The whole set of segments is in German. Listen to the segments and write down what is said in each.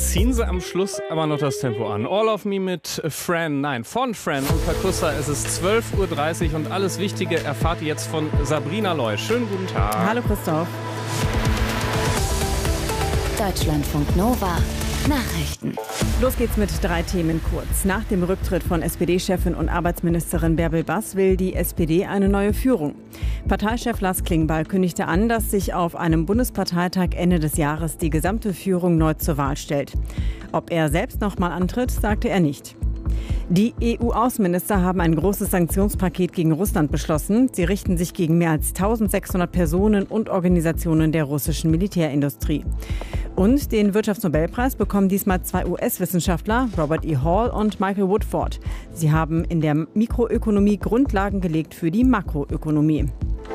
ziehen sie am Schluss aber noch das Tempo an. All of Me mit von Fran und Perkussa. Es ist 12:30 Uhr und alles Wichtige erfahrt ihr jetzt von Sabrina Loy. Schönen guten Tag. Hallo Christoph. Deutschlandfunk Nova. Nachrichten. Los geht's mit 3 Themen kurz. Nach dem Rücktritt von SPD-Chefin und Arbeitsministerin Bärbel Bass will die SPD eine neue Führung. Parteichef Lars Klingbeil kündigte an, dass sich auf einem Bundesparteitag Ende des Jahres die gesamte Führung neu zur Wahl stellt. Ob er selbst noch mal antritt, sagte er nicht. Die EU-Außenminister haben ein großes Sanktionspaket gegen Russland beschlossen. Sie richten sich gegen mehr als 1600 Personen und Organisationen der russischen Militärindustrie. Und den Wirtschaftsnobelpreis bekommen diesmal 2 US-Wissenschaftler, Robert E. Hall und Michael Woodford. Sie haben in der Mikroökonomie Grundlagen gelegt für die Makroökonomie.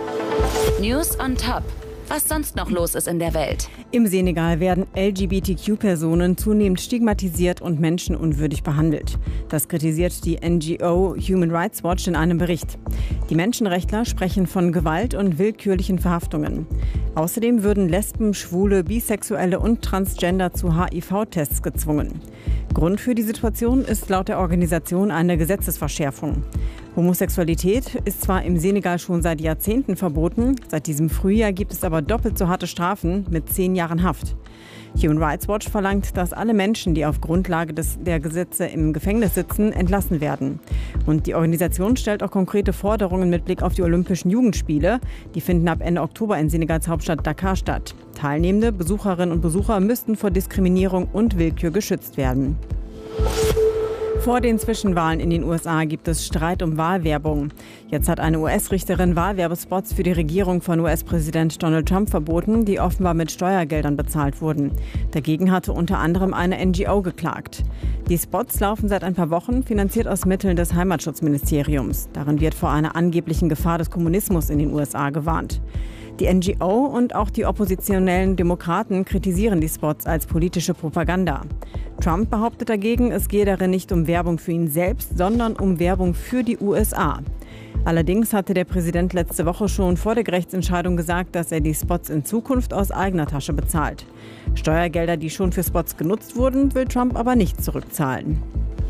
News on Top. Was sonst noch los ist in der Welt. Im Senegal werden LGBTQ-Personen zunehmend stigmatisiert und menschenunwürdig behandelt. Das kritisiert die NGO Human Rights Watch in einem Bericht. Die Menschenrechtler sprechen von Gewalt und willkürlichen Verhaftungen. Außerdem würden Lesben, Schwule, Bisexuelle und Transgender zu HIV-Tests gezwungen. Grund für die Situation ist laut der Organisation eine Gesetzesverschärfung. Homosexualität ist zwar im Senegal schon seit Jahrzehnten verboten, seit diesem Frühjahr gibt es aber doppelt so harte Strafen mit 10 Jahren Haft. Human Rights Watch verlangt, dass alle Menschen, die auf Grundlage der Gesetze im Gefängnis sitzen, entlassen werden. Und die Organisation stellt auch konkrete Forderungen mit Blick auf die Olympischen Jugendspiele. Die finden ab Ende Oktober in Senegals Hauptstadt Dakar statt. Teilnehmende Besucherinnen und Besucher müssten vor Diskriminierung und Willkür geschützt werden. Vor den Zwischenwahlen in den USA gibt es Streit um Wahlwerbung. Jetzt hat eine US-Richterin Wahlwerbespots für die Regierung von US-Präsident Donald Trump verboten, die offenbar mit Steuergeldern bezahlt wurden. Dagegen hatte unter anderem eine NGO geklagt. Die Spots laufen seit ein paar Wochen, finanziert aus Mitteln des Heimatschutzministeriums. Darin wird vor einer angeblichen Gefahr des Kommunismus in den USA gewarnt. Die NGO und auch die oppositionellen Demokraten kritisieren die Spots als politische Propaganda. Trump behauptet dagegen, es gehe darin nicht um Werbung für ihn selbst, sondern um Werbung für die USA. Allerdings hatte der Präsident letzte Woche schon vor der Gerichtsentscheidung gesagt, dass er die Spots in Zukunft aus eigener Tasche bezahlt. Steuergelder, die schon für Spots genutzt wurden, will Trump aber nicht zurückzahlen.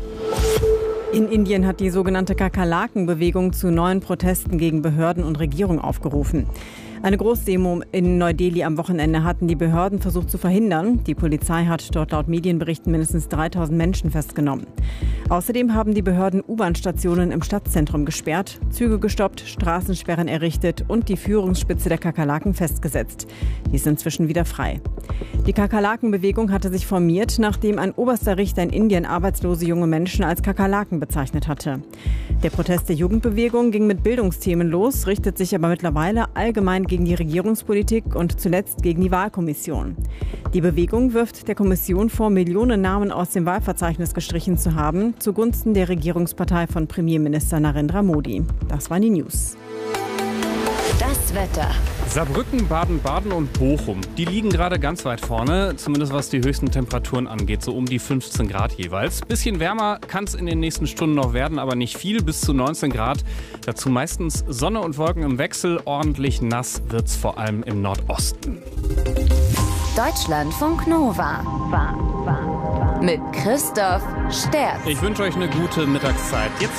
In Indien hat die sogenannte Kakerlaken-Bewegung zu neuen Protesten gegen Behörden und Regierung aufgerufen. Eine Großdemo in Neu-Delhi am Wochenende hatten die Behörden versucht zu verhindern. Die Polizei hat dort laut Medienberichten mindestens 3000 Menschen festgenommen. Außerdem haben die Behörden U-Bahn-Stationen im Stadtzentrum gesperrt, Züge gestoppt, Straßensperren errichtet und die Führungsspitze der Kakerlaken festgesetzt. Die ist inzwischen wieder frei. Die Kakerlaken-Bewegung hatte sich formiert, nachdem ein oberster Richter in Indien arbeitslose junge Menschen als Kakerlaken bezeichnet hatte. Der Protest der Jugendbewegung ging mit Bildungsthemen los, richtet sich aber mittlerweile allgemein gegen die Regierungspolitik und zuletzt gegen die Wahlkommission. Die Bewegung wirft der Kommission vor, Millionen Namen aus dem Wahlverzeichnis gestrichen zu haben, zugunsten der Regierungspartei von Premierminister Narendra Modi. Das waren die News. Das Wetter. Saarbrücken, Baden-Baden und Bochum, die liegen gerade ganz weit vorne, zumindest was die höchsten Temperaturen angeht, so um die 15 Grad jeweils. Bisschen wärmer kann es in den nächsten Stunden noch werden, aber nicht viel, bis zu 19 Grad. Dazu meistens Sonne und Wolken im Wechsel, ordentlich nass wird's vor allem im Nordosten. Deutschlandfunk Nova. Mit Christoph Sterz. Ich wünsche euch eine gute Mittagszeit. Jetzt